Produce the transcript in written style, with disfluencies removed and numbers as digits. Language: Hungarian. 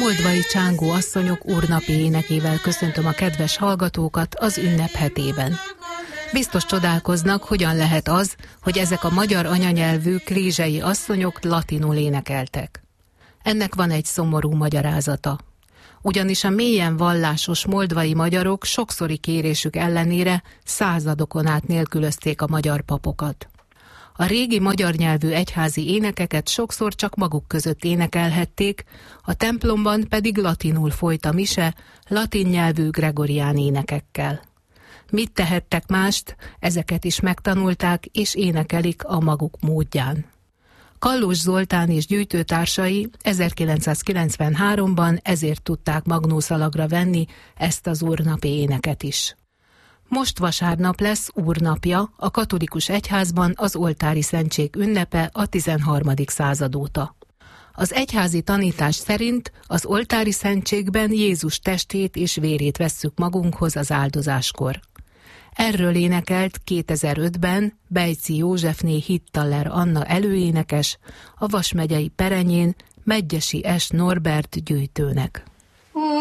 moldvai csángó asszonyok úrnapi énekével köszöntöm a kedves hallgatókat az ünnep hetében. Biztos csodálkoznak, hogyan lehet az, hogy ezek a magyar anyanyelvű klézsei asszonyok latinul énekeltek. Ennek van egy szomorú magyarázata. Ugyanis a mélyen vallásos moldvai magyarok sokszori kérésük ellenére századokon át nélkülözték a magyar papokat. A régi magyar nyelvű egyházi énekeket sokszor csak maguk között énekelhették, a templomban pedig latinul folyt a mise, latin nyelvű gregorián énekekkel. Mit tehettek mást, ezeket is megtanulták és énekelik a maguk módján. Kallós Zoltán és gyűjtőtársai 1993-ban ezért tudták magnószalagra venni ezt az úrnapi éneket is. Most vasárnap lesz úrnapja, a katolikus egyházban az oltári szentség ünnepe a 13. század óta. Az egyházi tanítás szerint az oltári szentségben Jézus testét és vérét vesszük magunkhoz az áldozáskor. Erről énekelt 2005-ben Bejci Józsefné Hittaler Anna előénekes, a Vas megyei Perenyén Medgyessy S. Norbert gyűjtőnek.